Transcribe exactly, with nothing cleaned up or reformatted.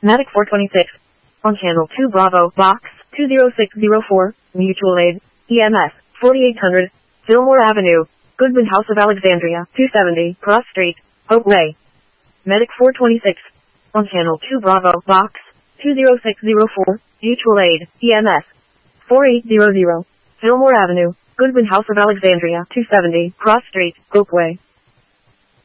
Matic four twenty-six. On channel two Bravo, box two zero six zero four, Mutual Aid, E M S, forty-eight hundred, Fillmore Avenue, Goodman House of Alexandria, two seventy, Cross Street, Oak Way. Medic four twenty-six. On channel two Bravo, box two zero six zero four, Mutual Aid, E M S, forty-eight hundred, Fillmore Avenue, Goodman House of Alexandria, two seventy, Cross Street, Oak Way.